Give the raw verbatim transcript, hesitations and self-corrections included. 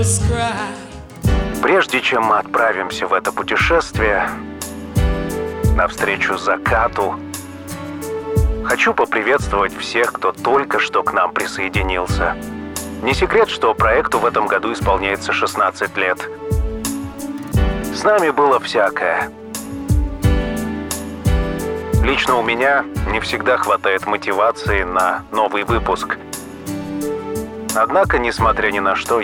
Прежде чем мы отправимся в это путешествие, навстречу закату, хочу поприветствовать всех, кто только что к нам присоединился. Не секрет, что проекту в этом году исполняется шестнадцать лет. С нами было всякое. Лично у меня не всегда хватает мотивации на новый выпуск. Однако, несмотря ни на что,